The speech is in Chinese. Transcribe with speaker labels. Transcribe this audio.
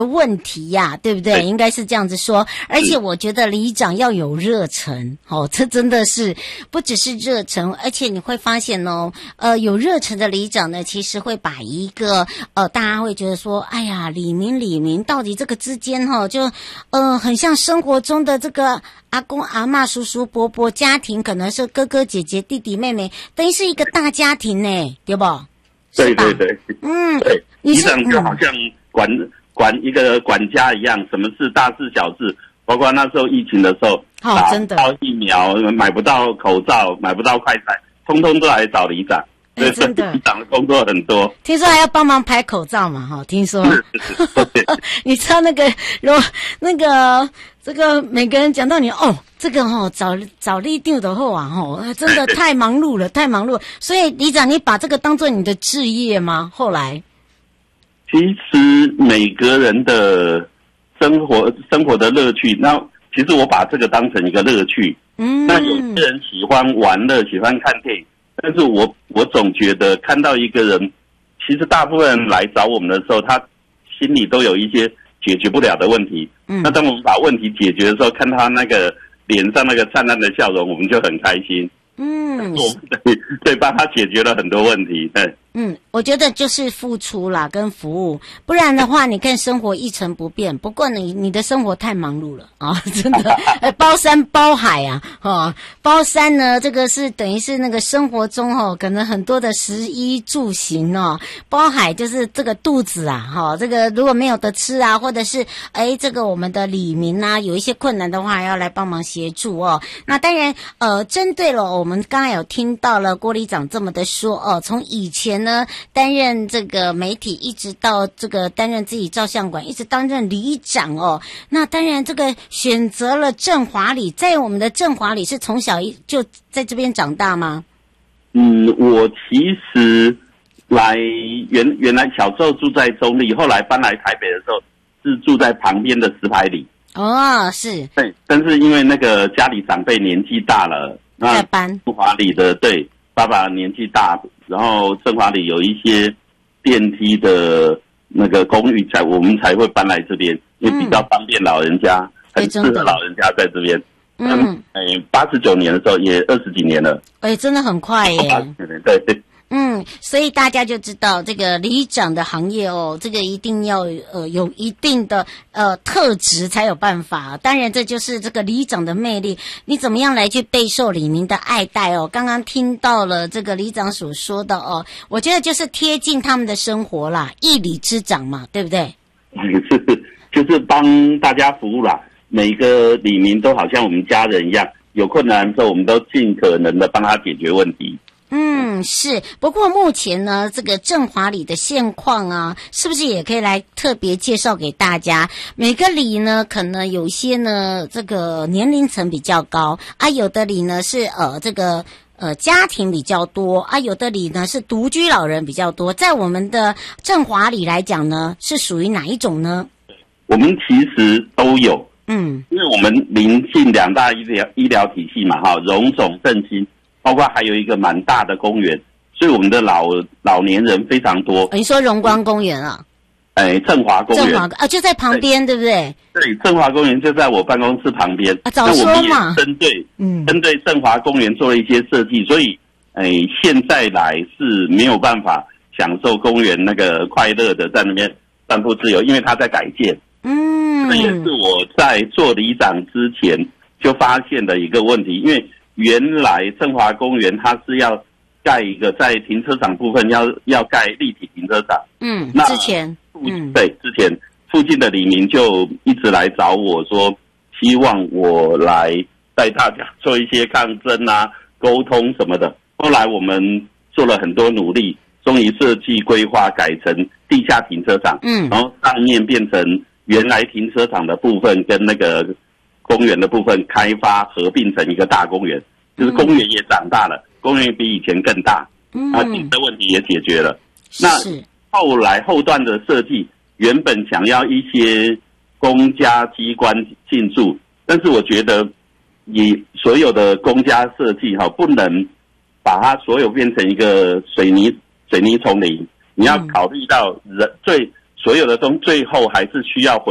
Speaker 1: 问题呀，对不对？应该是这样子说。而且我觉得里长要有热忱哦，这真的是不只是热忱，而且你会发现哦，有热忱的里长呢，其实会把一个大家会觉得说，哎呀，里民到底这个之间就很像生活中的这个阿公阿嬷、叔叔伯伯家庭，可能是哥哥姐姐、弟弟妹妹，等于是一个大家庭呢，对不？
Speaker 2: 对对对，对，里长就好像管一个管家一样，什么事大事小事，包括那时候疫情的时候，
Speaker 1: 真的
Speaker 2: 打不到疫苗，买不到口罩，买不到快餐，通通都来找里长。
Speaker 1: 真的，
Speaker 2: 里长的工作很多。
Speaker 1: 听说还要帮忙拍口罩嘛？听说。你知道那个，这个每个人讲到你这个找立定的后啊真的太忙碌了，太忙碌。所以里长，你把这个当做你的志业吗？后来，
Speaker 2: 其实每个人的生活的乐趣，那其实我把这个当成一个乐趣。那有些人喜欢玩乐，喜欢看电影。但是我总觉得看到一个人，其实大部分人来找我们的时候，他心里都有一些解决不了的问题。那当我们把问题解决的时候，看他那个脸上那个灿烂的笑容，我们就很开心。对，帮他解决了很多问题。对。
Speaker 1: 我觉得就是付出啦，跟服务，不然的话，你看生活一成不变。不过你的生活太忙碌了啊，真的，包山包海啊，包山呢，这个是等于是那个生活中可能很多的食衣住行包海就是这个肚子啊，这个如果没有得吃啊，或者是这个我们的里民啊，有一些困难的话，要来帮忙协助那当然，针对了我们刚才有听到了郭里长这么的说从以前呢担任这个媒体，一直到这个担任自己照相馆，一直担任里长那当然这个选择了振华里，在我们的振华里是从小就在这边长大吗？
Speaker 2: 我其实原来小时候住在中立，后来搬来台北的时候是住在旁边的石牌里。
Speaker 1: 是。
Speaker 2: 对，但是因为那个家里长辈年纪大了，那振华里的对爸爸年纪大，然后振华里有一些电梯的那个公寓我们才会搬来这边，因为比较方便老人家，很适合老人家在这边。89年的时候也20几年了。真的很快耶。对。
Speaker 1: 所以大家就知道这个里长的行业这个一定要有一定的特质才有办法。当然这就是这个里长的魅力，你怎么样来去备受里民的爱戴刚刚听到了这个里长所说的我觉得就是贴近他们的生活啦，一里之长嘛，对不对？
Speaker 2: 就是帮大家服务啦，每个里民都好像我们家人一样，有困难的时候我们都尽可能的帮他解决问题。
Speaker 1: 是。不过目前呢，这个振华里的现况是不是也可以来特别介绍给大家？每个里呢，可能有些呢，这个年龄层比较高有的里呢是这个家庭比较多有的里呢是独居老人比较多。在我们的振华里来讲呢，是属于哪一种呢？
Speaker 2: 我们其实都有。因为我们邻近两大医疗体系嘛，荣总振兴。包括还有一个蛮大的公园，所以我们的老年人非常多。
Speaker 1: 你说荣光公园
Speaker 2: 振华公园
Speaker 1: 就在旁边，对不对？
Speaker 2: 对，振华公园就在我办公室旁边。
Speaker 1: 早说嘛。
Speaker 2: 针对振华公园做了一些设计，所以现在来是没有办法享受公园那个快乐的在那边散步自由，因为它在改建。这也是我在做里长之前就发现的一个问题，因为原来振华公园它是要盖一个在停车场部分要盖立体停车场。
Speaker 1: 之前
Speaker 2: 附近的里民就一直来找我说，希望我来带大家做一些抗争沟通什么的。后来我们做了很多努力，终于设计规划改成地下停车场。然后上面变成原来停车场的部分跟那个公园的部分开发合并成一个大公园，就是公园也长大了，公园比以前更大，停车问题也解决了。那后段的设计，原本想要一些公家机关进驻，但是我觉得你所有的公家设计不能把它所有变成一个水泥丛林，你要考虑到所有的东西最后还是需要回